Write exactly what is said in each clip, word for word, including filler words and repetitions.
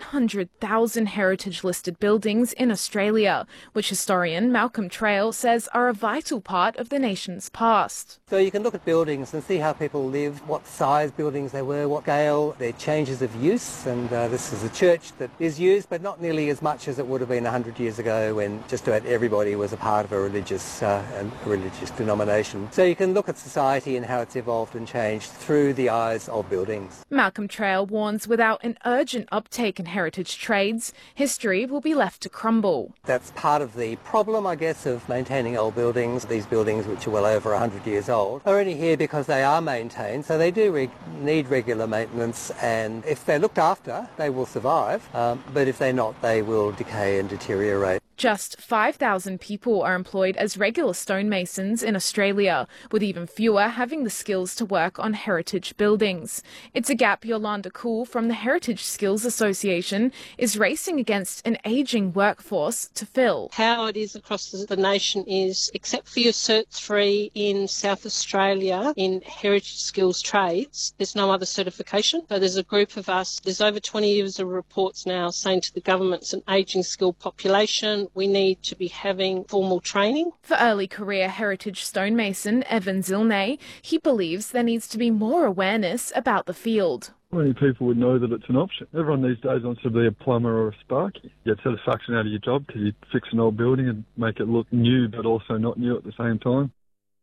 hundred thousand heritage-listed buildings in Australia, which historian Malcolm Trail says are a vital part of the nation's past. So you can look at buildings and see how people lived, what size buildings they were, what scale, their changes of use, and uh, this is a church that is used, but not nearly as much as it would have been one hundred years ago when just about everybody was a part of a religious, uh, a religious denomination. So you can look at society and how it's evolved and changed through the eyes of buildings. Malcolm Trail warns without an urgent uptake in heritage trades, history will be left to crumble. That's part of the problem, I guess, of maintaining old buildings. These buildings, which are well over one hundred years old, are only here because they are maintained, so they do re- need regular maintenance, and if they're looked after, they will survive, um, but if they're not, they will decay and deteriorate. Just five thousand people are employed as regular stonemasons in Australia, with even fewer having the skills to work on heritage buildings. It's a gap Yolanda Cool from the Heritage Skills Association is racing against an ageing workforce to fill. How it is across the nation is, except for your Cert three in South Australia in heritage skills trades, there's no other certification. So there's a group of us, there's over twenty years of reports now saying to the government it's an ageing skilled population. We need to be having formal training. For early career heritage stonemason Evan Zilnay, he believes there needs to be more awareness about the field. Many people would know that it's an option. Everyone these days wants to be a plumber or a sparky. You get satisfaction out of your job because you fix an old building and make it look new but also not new at the same time.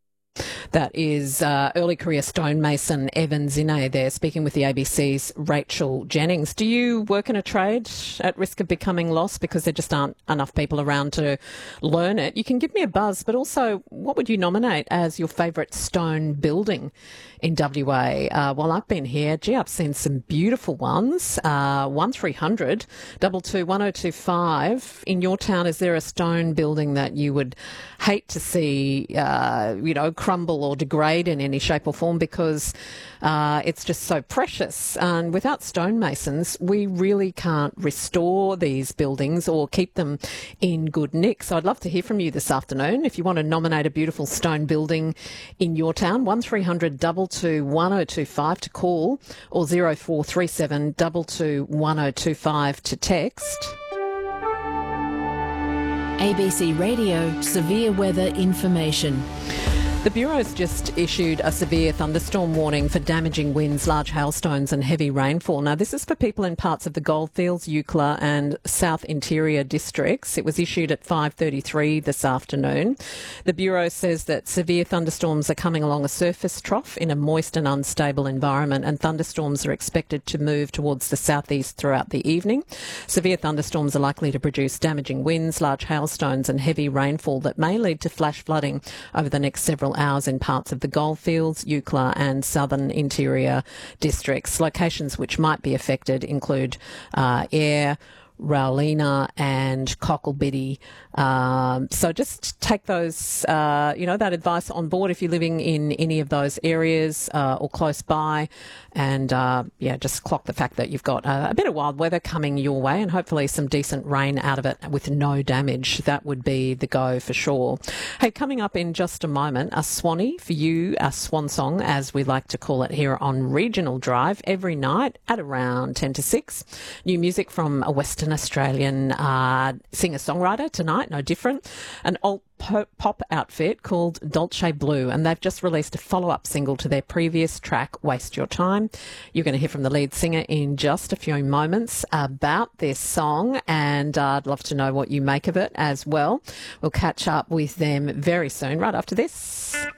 That is uh, early career stonemason Evan Zine there, speaking with the A B C's Rachel Jennings. Do you work in a trade at risk of becoming lost because there just aren't enough people around to learn it? You can give me a buzz, but also what would you nominate as your favourite stone building in W A? Uh, while I've been here, gee, I've seen some beautiful ones. Uh, one three hundred two two one oh two five. In your town, is there a stone building that you would hate to see, uh, you know, crumble or degrade in any shape or form because uh, it's just so precious? And without stonemasons, we really can't restore these buildings or keep them in good nick. So I'd love to hear from you this afternoon. If you want to nominate a beautiful stone building in your town, one three hundred two two one oh two five to call, or zero four three seven two two one oh two five to text. A B C Radio Severe Weather Information. The Bureau's just issued a severe thunderstorm warning for damaging winds, large hailstones and heavy rainfall. Now, this is for people in parts of the Goldfields, Eucla and South Interior districts. It was issued at five thirty-three this afternoon. The Bureau says that severe thunderstorms are coming along a surface trough in a moist and unstable environment, and thunderstorms are expected to move towards the southeast throughout the evening. Severe thunderstorms are likely to produce damaging winds, large hailstones and heavy rainfall that may lead to flash flooding over the next several hours in parts of the Goldfields, Eucla and Southern Interior districts. Locations which might be affected include uh, Ayr, Rowlena and Cocklebiddy. Um, so just take those, uh, you know, that advice on board if you're living in any of those areas uh, or close by, and uh, yeah, just clock the fact that you've got uh, a bit of wild weather coming your way and hopefully some decent rain out of it with no damage. That would be the go for sure. Hey, coming up in just a moment, a Swanee for you, a swan song as we like to call it here on Regional Drive every night at around ten to six. New music from a Western Australian uh, singer-songwriter tonight, no different. An alt pop outfit called Dolce Blue, and they've just released a follow-up single to their previous track, Waste Your Time. You're going to hear from the lead singer in just a few moments about this song, and uh, I'd love to know what you make of it as well. We'll catch up with them very soon, right after this.